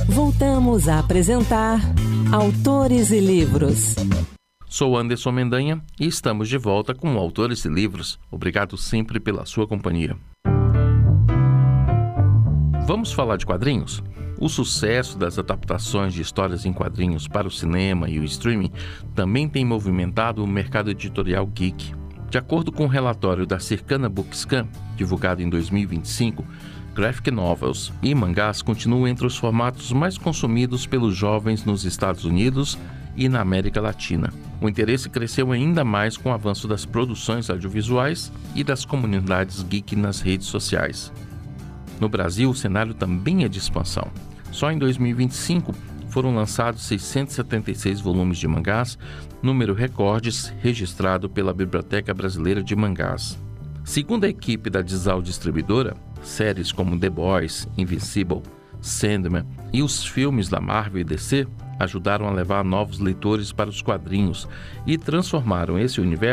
Voltamos a apresentar Autores e Livros. Sou Anderson Mendanha e estamos de volta com Autores e Livros. Obrigado sempre pela sua companhia. Vamos falar de quadrinhos? O sucesso das adaptações de histórias em quadrinhos para o cinema e o streaming também tem movimentado o mercado editorial geek. De acordo com o relatório da Circana Bookscan, divulgado em 2025, graphic novels e mangás continuam entre os formatos mais consumidos pelos jovens nos Estados Unidos e na América Latina. O interesse cresceu ainda mais com o avanço das produções audiovisuais e das comunidades geek nas redes sociais. No Brasil, o cenário também é de expansão. Só em 2025 foram lançados 676 volumes de mangás, número recorde registrado pela Biblioteca Brasileira de Mangás. Segundo a equipe da Dizal Distribuidora, séries como The Boys, Invincible, Sandman e os filmes da Marvel e DC ajudaram a levar novos leitores para os quadrinhos e transformaram esse universo